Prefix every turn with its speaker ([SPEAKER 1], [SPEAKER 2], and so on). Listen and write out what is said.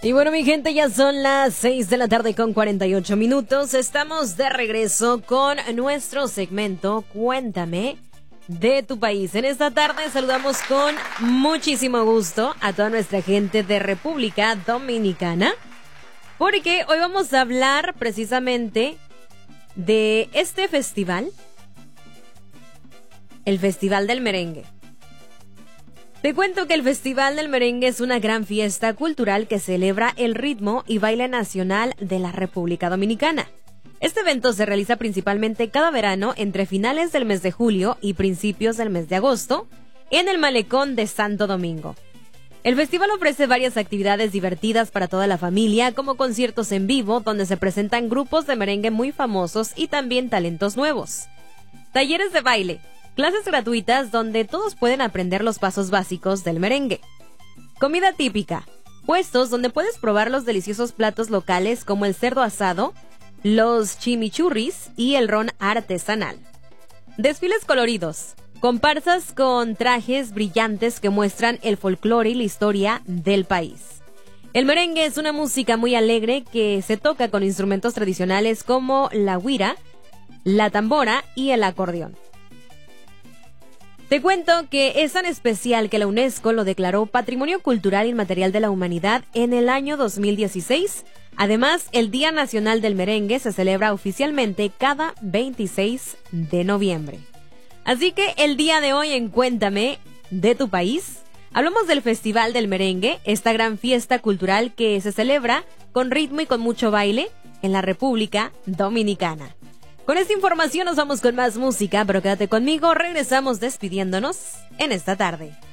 [SPEAKER 1] Y bueno, mi gente, ya son las 6 de la tarde con 48 minutos. Estamos de regreso con nuestro segmento Cuéntame de tu país. En esta tarde saludamos con muchísimo gusto a toda nuestra gente de República Dominicana, porque hoy vamos a hablar precisamente de este festival, el Festival del Merengue. Te cuento que el Festival del Merengue es una gran fiesta cultural que celebra el ritmo y baile nacional de la República Dominicana. Este evento se realiza principalmente cada verano entre finales del mes de julio y principios del mes de agosto en el Malecón de Santo Domingo. El festival ofrece varias actividades divertidas para toda la familia, como conciertos en vivo donde se presentan grupos de merengue muy famosos y también talentos nuevos, talleres de baile, clases gratuitas donde todos pueden aprender los pasos básicos del merengue, comida típica, puestos donde puedes probar los deliciosos platos locales como el cerdo asado, los chimichurris y el ron artesanal. Desfiles coloridos, comparsas con trajes brillantes que muestran el folclore y la historia del país. El merengue es una música muy alegre que se toca con instrumentos tradicionales como la güira, la tambora y el acordeón. Te cuento que es tan especial que la UNESCO lo declaró Patrimonio Cultural Inmaterial de la Humanidad en el año 2016. Además, el Día Nacional del Merengue se celebra oficialmente cada 26 de noviembre. Así que el día de hoy en Cuéntame de tu país, hablamos del Festival del Merengue, esta gran fiesta cultural que se celebra con ritmo y con mucho baile en la República Dominicana. Con esta información nos vamos con más música, pero quédate conmigo, regresamos despidiéndonos en esta tarde.